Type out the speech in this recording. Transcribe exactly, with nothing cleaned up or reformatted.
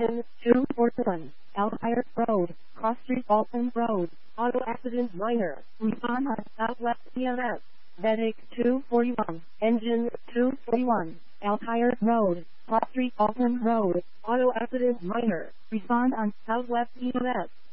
Engine two forty-one, Alfire Road, Cross Street, Alton Road. Auto accident minor. Respond on Southwest E M S. Medic two forty-one, Engine two forty-one, Alfire Road, Cross Street, Alton Road. Auto accident minor. Respond on Southwest E M S.